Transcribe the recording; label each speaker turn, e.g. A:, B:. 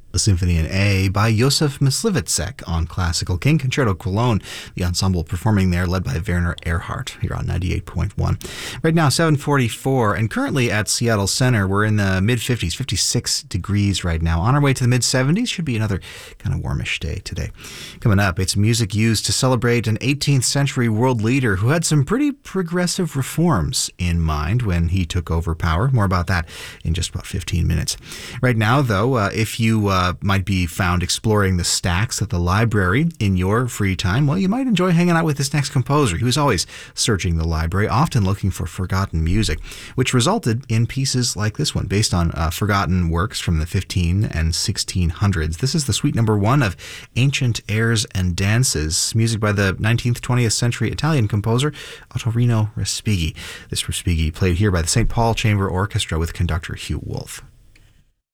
A: The Symphony in A by Josef Myslivetsek on Classical King. Concerto Cologne, the ensemble performing there, led by Werner Erhardt, here on 98.1. Right now, 7:44, and currently at Seattle Center, we're in the mid-50s, 56 degrees right now. On our way to the mid-70s, should be another kind of warmish day today. Coming up, it's music used to celebrate an 18th century world leader who had some pretty progressive reforms in mind when he took over power. More about that in just about 15 minutes. Right now, though, if you might be found exploring the stacks at the library in your free time, well, you might enjoy hanging out with this next composer. He was always searching the library, often looking for forgotten music, which resulted in pieces like this one, based on forgotten works from the 15 and 1600s. This is the Suite Number 1 of Ancient Airs and Dances, music by the 19th, 20th century Italian composer Ottorino Respighi. This Respighi played here by the St. Paul Chamber Orchestra with conductor Hugh Wolf.